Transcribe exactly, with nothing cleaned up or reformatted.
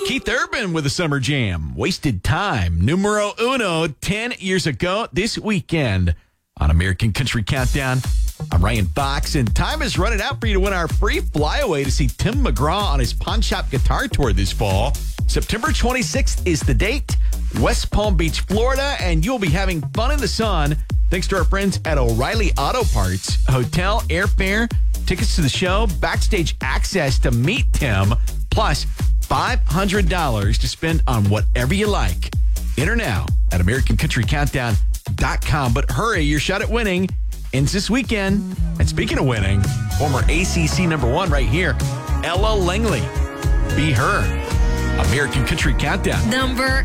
Keith Urban with the Summer Jam. Wasted Time. Numero uno, ten years ago this weekend on American Country Countdown. I'm Ryan Fox, and time is running out for you to win our free flyaway to see Tim McGraw on his Pawn Shop Guitar Tour this fall. September twenty-sixth is the date. West Palm Beach, Florida, and you'll be having fun in the sun thanks to our friends at O'Reilly Auto Parts. Hotel, airfare, tickets to the show, backstage access to meet Tim, plus five hundred dollars to spend on whatever you like. Enter now at American Country Countdown dot com. But hurry, your shot at winning ends this weekend. And speaking of winning, former A C C number one right here, Ella Langley. Be her. American Country Countdown. Number